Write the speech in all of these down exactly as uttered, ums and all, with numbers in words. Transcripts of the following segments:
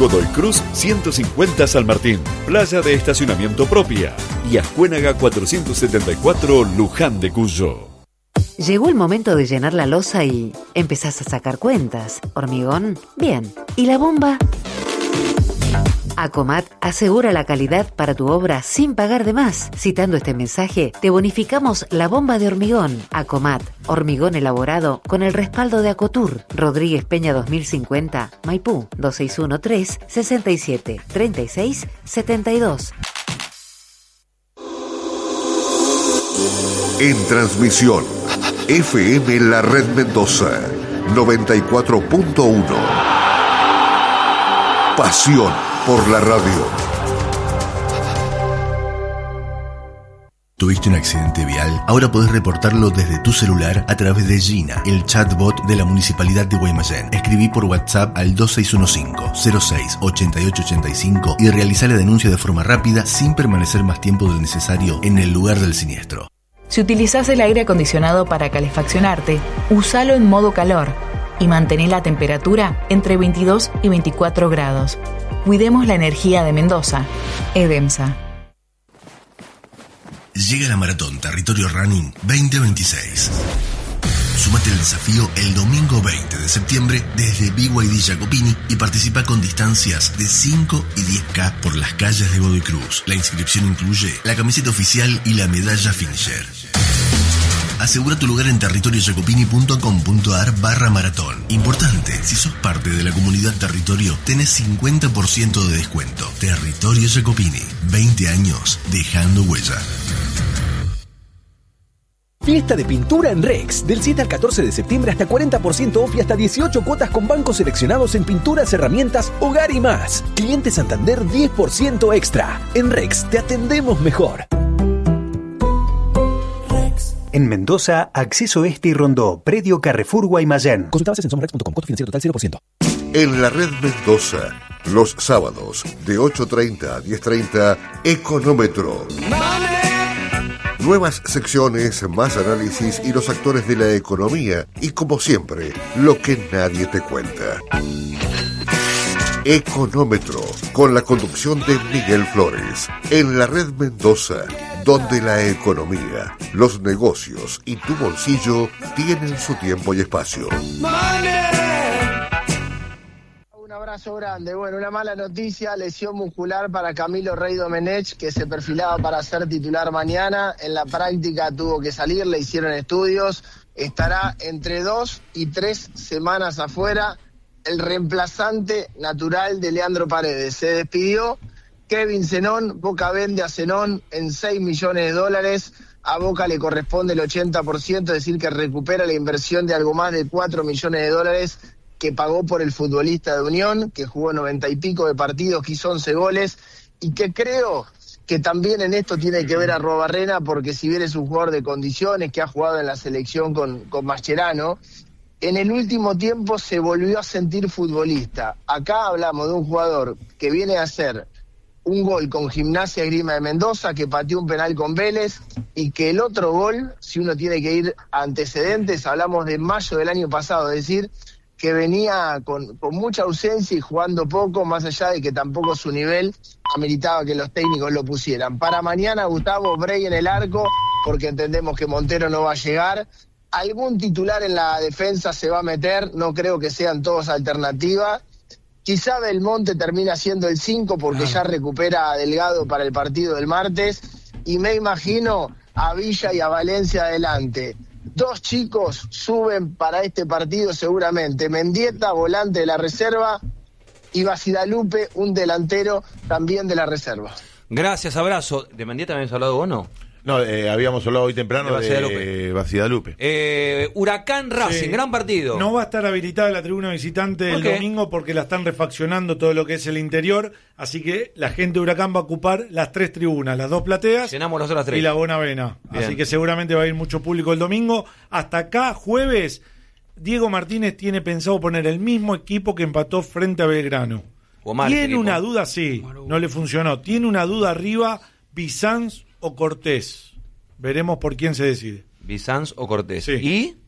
Godoy Cruz ciento cincuenta San Martín, playa de estacionamiento propia, y Ascuénaga cuatrocientos setenta y cuatro Luján de Cuyo. Llegó el momento de llenar la losa y empezás a sacar cuentas. ¿Hormigón? Bien. ¿Y la bomba? Acomat asegura la calidad para tu obra sin pagar de más. Citando este mensaje, te bonificamos la bomba de hormigón. Acomat, hormigón elaborado con el respaldo de Acotur. Rodríguez Peña dos mil cincuenta, Maipú, dos seis uno tres, seis siete, tres seis, siete dos. En transmisión, F M La Red Mendoza, noventa y cuatro punto uno. Pasión por la radio. ¿Tuviste un accidente vial? Ahora podés reportarlo desde tu celular a través de Gina, el chatbot de la Municipalidad de Guaymallén. Escribí por WhatsApp al dos seis uno cinco, cero seis, ocho ocho ocho cinco y realizá la denuncia de forma rápida sin permanecer más tiempo del necesario en el lugar del siniestro. Si utilizás el aire acondicionado para calefaccionarte, usalo en modo calor y mantén la temperatura entre veintidós y veinticuatro grados. Cuidemos la energía de Mendoza. EDEMSA. Llega la Maratón Territorio Running veinte veintiséis. Súmate al desafío el domingo veinte de septiembre desde B Y D Jacopini y participa con distancias de cinco y diez kilómetros por las calles de Godoy Cruz. La inscripción incluye la camiseta oficial y la medalla finisher. Asegura tu lugar en territoriojacopini.com.ar barra maratón. Importante, si sos parte de la comunidad Territorio, tenés cincuenta por ciento de descuento. Territorio Jacopini, veinte años dejando huella. Fiesta de pintura en Rex, del siete al catorce de septiembre hasta cuarenta por ciento off y hasta dieciocho cuotas con bancos seleccionados en pinturas, herramientas, hogar y más. Cliente Santander diez por ciento extra. En Rex te atendemos mejor. En Mendoza, Acceso Este y Rondó, Predio Carrefour Guaymallén. Consulta bases en somrex punto com, costo financiero total cero por ciento. En la Red Mendoza, los sábados de ocho treinta a diez treinta, Económetro. Nuevas secciones, más análisis y los actores de la economía. Y como siempre, lo que nadie te cuenta. Económetro, con la conducción de Miguel Flores. En la Red Mendoza, donde la economía, los negocios y tu bolsillo tienen su tiempo y espacio. Un abrazo grande. Bueno, una mala noticia, lesión muscular para Camilo Rey Domenech, que se perfilaba para ser titular mañana. En la práctica tuvo que salir, le hicieron estudios. Estará entre dos y tres semanas afuera. El reemplazante natural de Leandro Paredes. Se despidió Kevin Zenón. Boca vende a Zenón en seis millones de dólares. A Boca le corresponde el ochenta por ciento, es decir, que recupera la inversión de algo más de cuatro millones de dólares que pagó por el futbolista de Unión, que jugó noventa y pico de partidos, que hizo once goles, y que creo que también en esto tiene que ver a Arruabarrena, porque si bien es un jugador de condiciones, que ha jugado en la selección con, con Mascherano, en el último tiempo se volvió a sentir futbolista. Acá hablamos de un jugador que viene a hacer un gol con Gimnasia Esgrima de Mendoza, que pateó un penal con Vélez, y que el otro gol, si uno tiene que ir a antecedentes, hablamos de mayo del año pasado, es decir, que venía con, con mucha ausencia y jugando poco, más allá de que tampoco su nivel ameritaba que los técnicos lo pusieran. Para mañana, Gustavo, Brey en el arco, porque entendemos que Montero no va a llegar. Algún titular en la defensa se va a meter, no creo que sean todos alternativas. Quizá Belmonte termina siendo el cinco porque ya recupera a Delgado para el partido del martes. Y me imagino a Villa y a Valencia adelante. Dos chicos suben para este partido seguramente. Mendieta, volante de la reserva, y Basidalupe, un delantero también de la reserva. Gracias, abrazo. ¿De Mendieta me habías hablado vos, no? No, eh, habíamos hablado hoy temprano de Basidalupe. Eh, Huracán Racing, sí. Gran partido. No va a estar habilitada la tribuna visitante el domingo porque la están refaccionando todo lo que es el interior, así que la gente de Huracán va a ocupar las tres tribunas, las dos plateas. Llenamos las otras tres. Y la Bonavena. Bien. Así que seguramente va a ir mucho público el domingo. Hasta acá, jueves, Diego Martínez tiene pensado poner el mismo equipo que empató frente a Belgrano. Tiene una duda, sí, no le funcionó. Tiene una duda arriba, Bizanz o Cortés. Veremos por quién se decide. Bizanz o Cortés. Sí. ¿Y?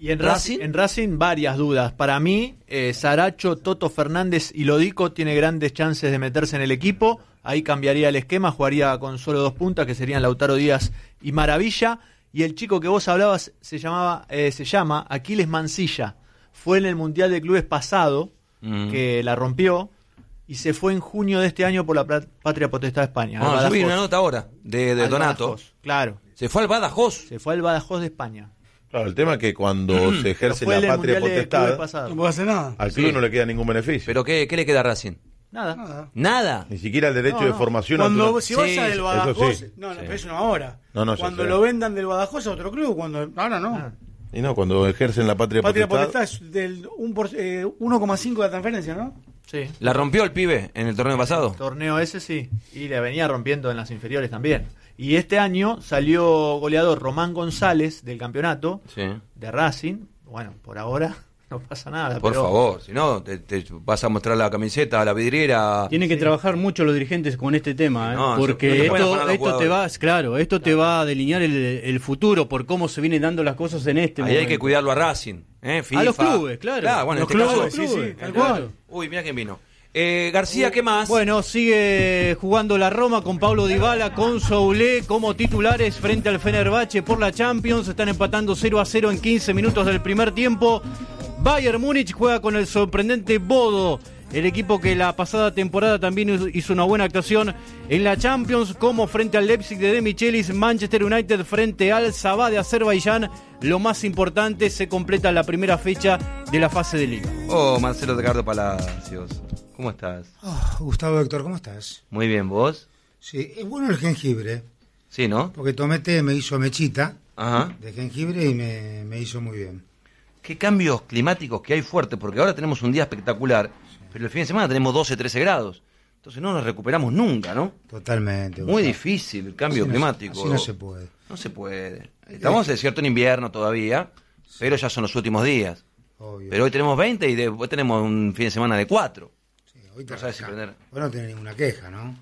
Y en Racing, en Racing varias dudas. Para mí, eh, Saracho, Toto Fernández y Lodico tiene grandes chances de meterse en el equipo. Ahí cambiaría el esquema, jugaría con solo dos puntas, que serían Lautaro Díaz y Maravilla. Y el chico que vos hablabas se llamaba, eh, se llama Aquiles Mancilla. Fue en el Mundial de Clubes pasado, mm. que la rompió, y se fue en junio de este año por la Patria Potestad de España. Ah, yo vi una nota ahora, de, de Donato. Badajoz, claro. ¿Se fue al Badajoz? Se fue al Badajoz de España. Claro, el tema es que cuando se ejerce la patria potestad, no puede hacer nada. Al club sí. no le queda ningún beneficio. ¿Pero qué, qué le queda a Racing? Nada. Nada. ¿Nada? Ni siquiera el derecho no, de no. formación. Cuando otro... si vas sí, al Badajoz, sí. no, no, sí. pero eso no ahora. No, no, cuando ya lo vendan del Badajoz a otro club, cuando ahora no. Ah. Y no, cuando ejercen la patria, patria potestad. potestad es del eh, uno coma cinco de la transferencia, ¿no? Sí. ¿La rompió el pibe en el torneo pasado? El torneo ese sí. Y le venía rompiendo en las inferiores también. Y este año salió goleador Román González del campeonato sí. de Racing. Bueno, por ahora no pasa nada. Por pero... favor, si no, te, te vas a mostrar la camiseta, la vidriera. Tienen que sí. trabajar mucho los dirigentes con este tema, ¿eh? no, porque no esto, esto te va, claro, esto claro. te va a delinear el, el futuro por cómo se vienen dando las cosas en este Ahí momento. hay que cuidarlo a Racing, ¿eh? FIFA. A los clubes, claro. claro bueno, los en este clubes, caso, sí, sí, tal cual. Uy, mira quién vino. Eh, García, ¿qué más? Bueno, sigue jugando la Roma con Paulo Dybala, con Soulé como titulares frente al Fenerbahce por la Champions. Están empatando cero a cero en quince minutos del primer tiempo. Bayern Múnich juega con el sorprendente Bodo, el equipo que la pasada temporada también hizo una buena actuación en la Champions, como frente al Leipzig de De Michelis. Manchester United frente al Sabah de Azerbaiyán. Lo más importante, se completa la primera fecha de la fase de liga. Oh, Marcelo Ricardo Palacios, ¿cómo estás? Oh, Gustavo Héctor, ¿cómo estás? Muy bien, ¿vos? Sí, es bueno el jengibre. Sí, ¿no? Porque tomé té, me hizo mechita Ajá. de jengibre y me, me hizo muy bien. Qué cambios climáticos que hay fuertes, porque ahora tenemos un día espectacular, sí. pero el fin de semana tenemos doce, trece grados. Entonces no nos recuperamos nunca, ¿no? Totalmente. Muy Gustavo. Difícil el cambio así climático. No, así no se puede. No se puede. Estamos en cierto en invierno todavía, sí. pero ya son los últimos días. Obvio. Pero hoy tenemos veinte y después tenemos un fin de semana de cuatro. Sí, hoy te no sabes si prender. Vos no tenés ninguna queja, ¿no?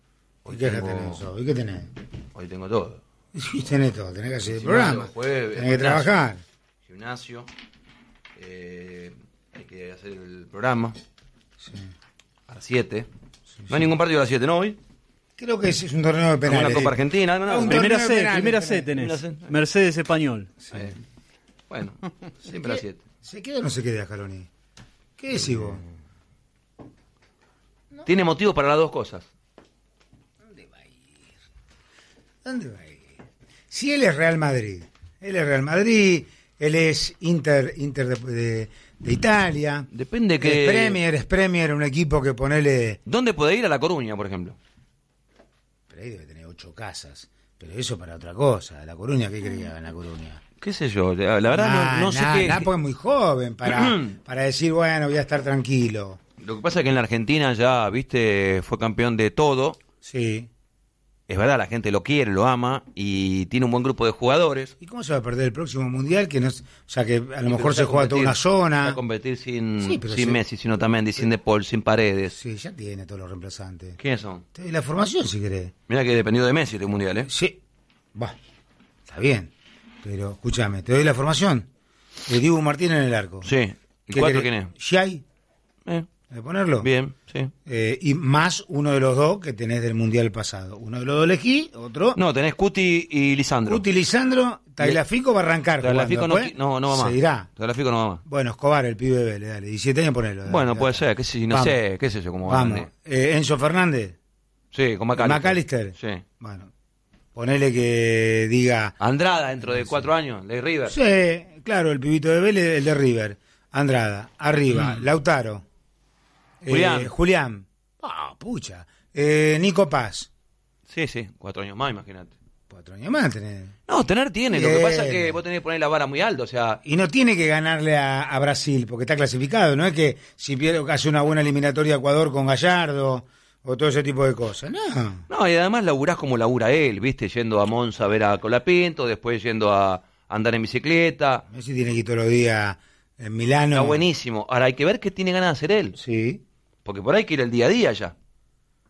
Hoy ¿Qué tengo... queja tenés hoy? ¿Qué tenés? Hoy tengo todo. Sí, tenés todo. Tenés que hacer el Sí, programa. Jueves, tenés que trabajar. Gimnasio. Eh, hay que hacer el programa. Sí. A las siete. Sí, no hay sí. ningún partido a las siete, ¿no? Hoy. Creo que ese es un torneo de penales. Una Copa Argentina. No, no, no. Primera C, penales, primera C tenés. C. Mercedes Español. Sí. Eh, bueno, siempre a las siete. ¿Se queda o no se queda, Jaloni? ¿Qué decís vos? No. Tiene motivo para las dos cosas. ¿Dónde va a ir? ¿Dónde va a ir? Si él es Real Madrid, él es Real Madrid, él es Inter, Inter de, de, de Italia. Depende que... Es Premier, es Premier, un equipo que ponele... ¿Dónde puede ir? A La Coruña, por ejemplo. Pero ahí debe tener ocho casas. Pero eso para otra cosa. ¿La Coruña qué creía en La Coruña? ¿Qué sé yo? La, la verdad nah, no, no nah, sé qué... Nah, porque es muy joven para, para decir, bueno, voy a estar tranquilo. Lo que pasa es que en la Argentina ya, viste, fue campeón de todo. Sí. Es verdad, la gente lo quiere, lo ama y tiene un buen grupo de jugadores. ¿Y cómo se va a perder el próximo Mundial? Que no, o sea, que a lo mejor se juega toda una zona. Va a competir sin, sí, sin sí. Messi, sino también sin De Paul, sin Paredes. Sí, ya tiene todos los reemplazantes. ¿Quiénes son? Te doy la formación si querés. Mira que dependió de Messi el Mundial, ¿eh? Sí. Va, está bien. Pero escúchame, te doy la formación. El Dibu Martínez en el arco. Sí. ¿Y cuatro quién es? Shai. Eh. ¿De ponerlo? Bien, sí. Eh, y más uno de los dos que tenés del Mundial pasado. Uno de los dos elegí, otro... No, tenés Cuti y Lisandro. Cuti y Lisandro, Tagliafico va a arrancar. Tagliafico no, no, no va más. Se dirá. Tagliafico no va más. Bueno, Escobar, el pibe de Vélez, dale. diecisiete años, ponelo. Dale, bueno, dale. puede ser, qué sé, no Vamos. sé, qué sé yo cómo va. Vamos. Eh, Enzo Fernández. Sí, con McAllister. McAllister. Sí. Bueno, ponele que diga... Andrada dentro de cuatro años, de River. Sí, claro, el pibito de Vélez, el de River. Andrada, arriba, mm. Lautaro. Julián. Eh, Julián. Ah, oh, pucha. Eh, Nico Paz. Sí, sí, cuatro años más, imagínate. Cuatro años más tenés. No, tener tiene. Bien. Lo que pasa es que vos tenés que poner la vara muy alta, o sea... Y no tiene que ganarle a, a Brasil, porque está clasificado. No es que si pierde, hace una buena eliminatoria a Ecuador con Gallardo o todo ese tipo de cosas. No. No, y además laburás como labura él, ¿viste? Yendo a Monza a ver a Colapinto, después yendo a andar en bicicleta. Messi tiene que ir todos los días en Milano. Está buenísimo. Ahora hay que ver qué tiene ganas de hacer él. Sí. Porque por ahí hay que ir el día a día ya.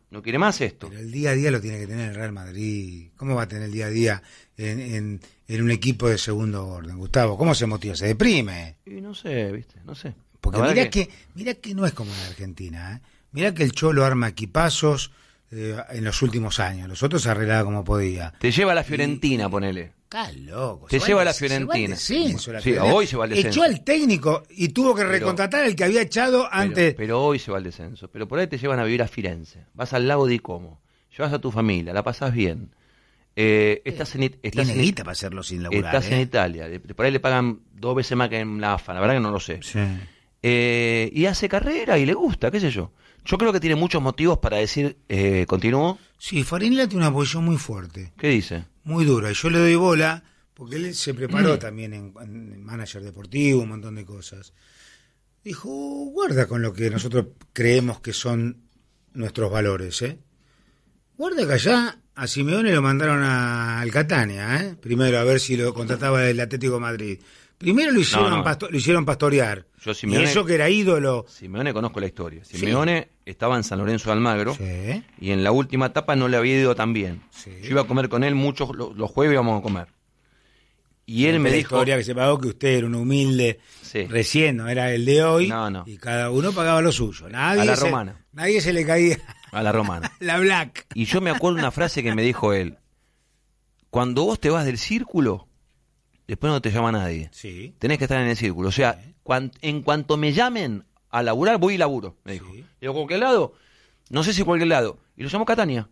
no quiere más esto. Pero el día a día lo tiene que tener el Real Madrid. ¿Cómo va a tener el día a día en, en, en un equipo de segundo orden, Gustavo? ¿Cómo se motiva? ¿Se deprime? Y no sé, viste, no sé. Porque mirá que... que mirá que no es como en Argentina, ¿eh? Mirá que el Cholo arma equipazos eh, en los últimos años. Los otros se arreglaba como podía. Te lleva a la Fiorentina, y... ponele. Está loco. Te lleva a la Fiorentina. Se va sí, hoy se va al descenso. Echó al técnico y tuvo que recontratar al que había echado antes. Pero, pero hoy se va al descenso. Pero por ahí te llevan a vivir a Firenze. Vas al lago di Como. Llevas a tu familia, la pasás bien. Eh, estás en, estás Tiene en, guita para hacerlo sin laburar. Estás ¿eh? en Italia. Por ahí le pagan dos veces más que en la A F A. La verdad que no lo sé. Sí. Eh, y hace carrera y le gusta, qué sé yo. Yo creo que tiene muchos motivos para decir, eh, ¿continúo? Sí, Farinella tiene una posición muy fuerte. ¿Qué dice? Muy dura. Y yo le doy bola, porque él se preparó mm. también en, en manager deportivo, un montón de cosas. Dijo, guarda con lo que nosotros creemos que son nuestros valores, ¿eh? Guarda que allá a Simeone lo mandaron a, al Catania, ¿eh? Primero a ver si lo contrataba el Atlético de Madrid. Primero lo hicieron, no, no. Pasto- lo hicieron pastorear. Yo, Simeone, y eso que era ídolo. Simeone conozco la historia. Simeone sí. estaba en San Lorenzo de Almagro sí. y en la última etapa no le había ido tan bien. Sí. Yo iba a comer con él muchos, los, los jueves íbamos a comer. Y él sí, me la dijo... historia que se pagó que usted era un humilde sí. recién, no era el de hoy. No, no. Y cada uno pagaba lo suyo. Nadie a la se, romana. Nadie se le caía. A la romana. La black. Y yo me acuerdo una frase que me dijo él. Cuando vos te vas del círculo, después no te llama nadie. Sí. Tenés que estar en el círculo. O sea, sí. cuan, en cuanto me llamen a laburar, voy y laburo, me dijo. Sí. Digo, ¿cualquier lado? No sé si cualquier lado. Y lo llamó Catania.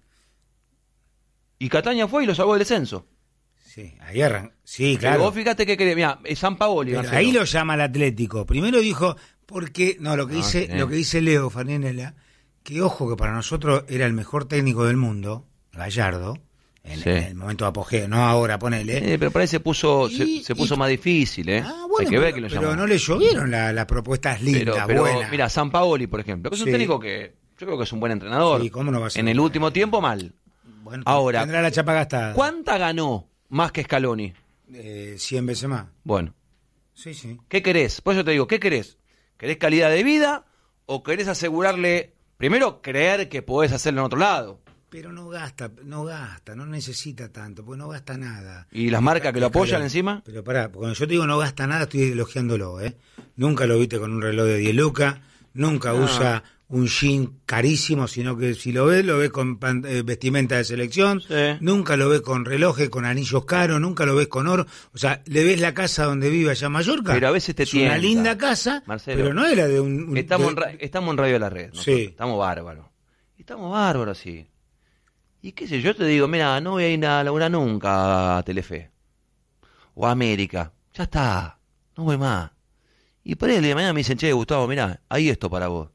Y Catania fue y lo salvó del descenso. Sí, ahí arran. Sí, claro. Pero vos fíjate que querés, mira, es San Paoli. Ahí lo llama el Atlético. Primero dijo, porque, no, lo que no, dice, sí. lo que dice Leo Farinella, que ojo que para nosotros era el mejor técnico del mundo, Gallardo, en, sí. en el momento de apogeo, no ahora, ponele. Eh, pero por ahí se puso, y, se, se puso y, más difícil, ¿eh? Ah, bueno, Hay que pero, ver que lo pero llamó. no le llovieron las la propuestas lindas, pero, pero, buenas. Mira, San Paoli, por ejemplo, que es un sí. técnico que yo creo que es un buen entrenador. Sí, ¿cómo no va a ser? En el último tiempo, mal. Bueno, ahora, tendrá la chapa gastada. ¿Cuánta ganó más que Scaloni? Eh, cien veces más. Bueno. Sí, sí. ¿Qué querés? Por eso te digo, ¿qué querés? ¿Querés calidad de vida o querés asegurarle, primero, creer que podés hacerlo en otro lado? Pero no gasta, no gasta, no necesita tanto, porque no gasta nada. ¿Y las marcas que lo apoyan encima? Pero pará, cuando yo te digo no gasta nada, estoy elogiándolo, ¿eh? Nunca lo viste con un reloj de diez lucas, nunca no. usa un jean carísimo, sino que si lo ves, lo ves con pan, eh, vestimenta de selección, sí. nunca lo ves con relojes, con anillos caros, nunca lo ves con oro, o sea, le ves la casa donde vive allá en Mallorca, pero a veces te es tienta. Una linda casa, Marcelo, pero no era de un... un estamos, de... En ra- estamos en Radio de la Red, ¿no? Sí. Estamos bárbaros, estamos bárbaros, sí. Y qué sé yo, te digo, mira, no voy a ir a laburar nunca a Telefe, o a América, ya está, no voy más. Y por ahí el día de mañana me dicen, che, Gustavo, mira, hay esto para vos.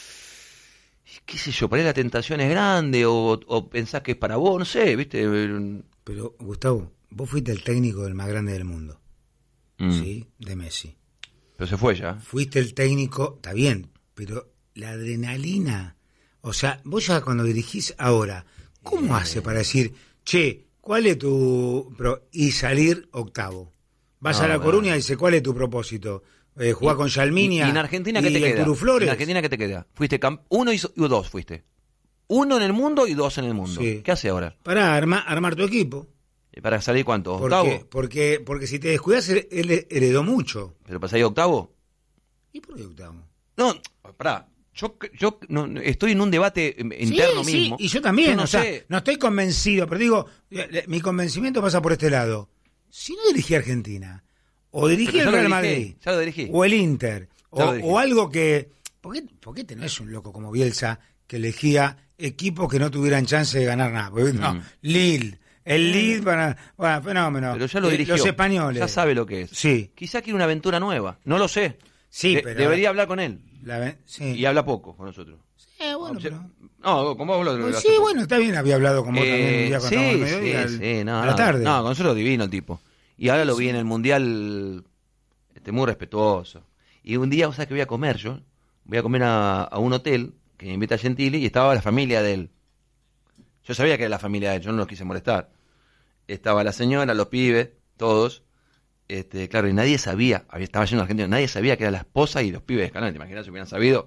Qué sé yo, por ahí la tentación es grande o, o pensás que es para vos, no sé, ¿viste? Pero, Gustavo, vos fuiste el técnico del más grande del mundo, mm. ¿sí? De Messi. Pero se fue ya. Fuiste el técnico, está bien, pero la adrenalina, o sea, vos ya cuando dirigís ahora, ¿cómo eh... hace para decir, che, ¿cuál es tu... Pro... y salir octavo? Vas no, a La Coruña bueno. y dice, ¿cuál es tu propósito? Eh, jugar con Yalminia y, y en Argentina ¿qué te queda? ¿En Argentina qué te queda? Fuiste camp- uno y, so- y dos fuiste. Uno en el mundo y dos en el mundo. Sí. ¿Qué hace ahora? Para arma- armar tu equipo. ¿Para salir cuánto? ¿Por ¿Octavo? Qué? Porque, porque si te descuidas, él, él heredó mucho. ¿Pero para salir octavo? ¿Y por qué octavo? No, pará. Yo, yo no, estoy en un debate interno sí, mismo. Sí, y yo también. Yo no, o sea, sé. no estoy convencido, pero digo, mi convencimiento pasa por este lado. Si no dirigí a Argentina... O dirigí el Real Madrid, ya lo dirigí. o el Inter, o, o algo que... ¿Por qué, ¿Por qué te no es un loco como Bielsa que elegía equipos que no tuvieran chance de ganar nada? Porque, mm. no, Lille, el Lille para... Bueno, fenómeno. Pero ya lo dirigió. Los españoles. Ya sabe lo que es. Sí. Quizá quiere una aventura nueva, no lo sé. Sí, de, pero... Debería hablar con él. La, sí. Y habla poco con nosotros. Sí, bueno, pero... No, con vos lo, lo pues Sí, bueno, está bien, había hablado con vos eh, también un día cuando sí, medio sí, día, sí, no, a la no, tarde. No, con nosotros divino el tipo. Y ahora lo vi en el Mundial... muy respetuoso. Y un día, o sea, que voy a comer yo, voy a comer a, a un hotel que me invita a Gentili y estaba la familia de él. Yo sabía que era la familia de él, yo no los quise molestar. Estaba la señora, los pibes, todos. Este, claro, y nadie sabía, había, estaba lleno de argentinos, nadie sabía que era la esposa y los pibes de Scaloni. Te imaginas si hubieran sabido,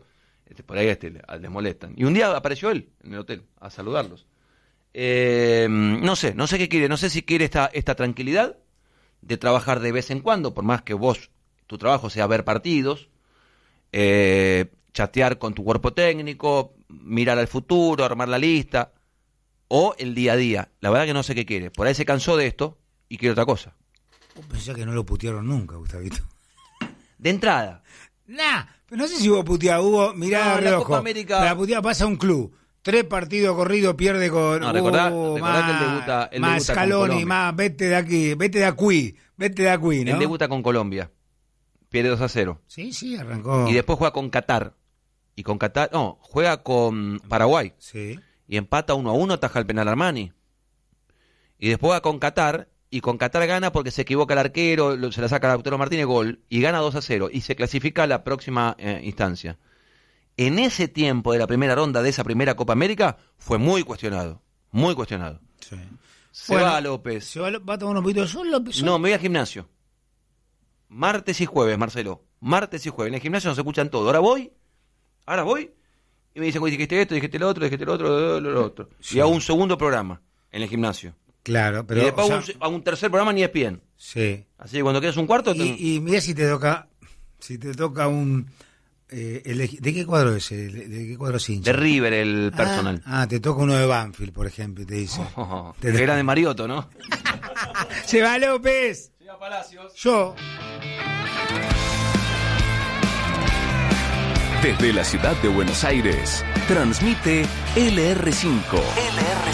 Este, por ahí este, les molestan. Y un día apareció él en el hotel a saludarlos. Eh, no sé, no sé qué quiere. No sé si quiere esta, esta tranquilidad de trabajar de vez en cuando, por más que vos, tu trabajo sea ver partidos, eh, chatear con tu cuerpo técnico, mirar al futuro, armar la lista, o el día a día. La verdad que no sé qué quiere. Por ahí se cansó de esto y quiere otra cosa. Vos pensás que no lo putearon nunca, Gustavito. De entrada. Nah, pero no sé si hubo puteado. Hubo, mirá, no, reojo. La Copa América... La puteada pasa a un club. Tres partidos corridos, pierde con... No, recordá, uh, recordá más, que él debuta, él más debuta Scaloni, más vete de aquí, vete de aquí, vete de aquí, ¿no? Él debuta con Colombia. Pierde dos a cero. Sí, sí, arrancó. Y después juega con Qatar. Y con Qatar... No, juega con Paraguay. Sí. Y empata uno a uno, ataja el penal Armani. Y después juega con Qatar... Y con Qatar gana porque se equivoca el arquero, se la saca Lautaro Martínez, gol, y gana dos a cero, y se clasifica a la próxima eh, instancia. En ese tiempo de la primera ronda de esa primera Copa América, fue muy cuestionado, muy cuestionado. Sí. Se bueno, va López. ¿Se va, va a tomar un poquito de sol, López? No, me voy al gimnasio. Martes y jueves, Marcelo. Martes y jueves. En el gimnasio nos escuchan todo. Ahora voy, ahora voy, y me dicen, dijiste esto, dijiste lo otro, dijiste lo otro, lo otro. Sí. Y hago un segundo programa en el gimnasio. Claro, pero... Y después o sea, a un tercer programa ni E S P N. Sí. Así que cuando quedas un cuarto... Y, te... y mira si te toca... Si te toca un... Eh, el, ¿De qué cuadro es? ¿De, de qué cuadro es hincha? De River, el personal. Ah, ah, te toca uno de Banfield, por ejemplo, y te dice... Oh, te que era de Mariotto, ¿no? ¡Se va López! Se va Palacios. Yo... Desde la ciudad de Buenos Aires, transmite L R cinco. L R